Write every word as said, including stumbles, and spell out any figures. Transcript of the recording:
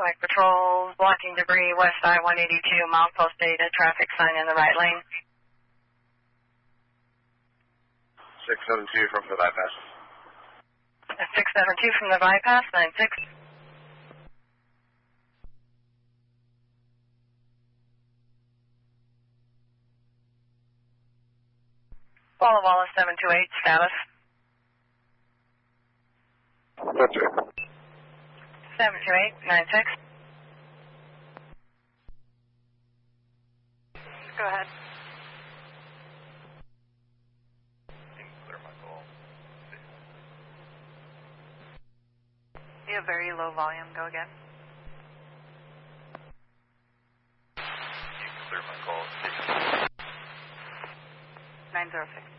Mike Patrol, blocking debris west I one eighty-two, milepost data, traffic sign in the right lane. six seven two from the bypass. six seven two from the bypass, nine six. Walla Walla seven two eight, status. That's it. seven two eight, nine six. Go ahead. You have very low volume. Go again. You can clear my call. nine zero six.